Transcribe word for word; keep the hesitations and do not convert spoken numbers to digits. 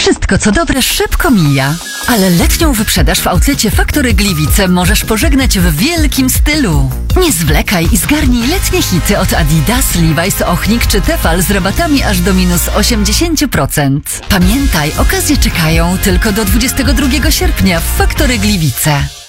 Wszystko co dobre szybko mija. Ale letnią wyprzedaż w outlecie Faktory Gliwice możesz pożegnać w wielkim stylu. Nie zwlekaj i zgarnij letnie hity od Adidas, Levi's, Ochnik czy Tefal z rabatami aż do minus osiemdziesiąt procent. Pamiętaj, okazje czekają tylko do dwudziestego drugiego sierpnia w Faktory Gliwice.